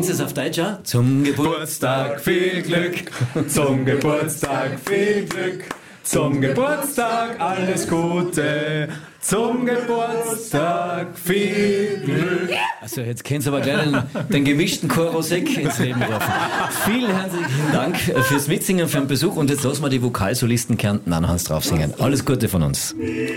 Kennst du es auf Deutsch auch? Zum Geburtstag viel Glück, zum Geburtstag viel Glück, zum Geburtstag alles Gute, zum Geburtstag viel Glück. Also jetzt kennst du aber gleich den gemischten Chorosek ins Leben rufen. Vielen herzlichen Dank fürs Mitsingen, für den Besuch und jetzt lassen wir die Vokalsolisten Kärnten an Hans drauf singen. Alles Gute von uns.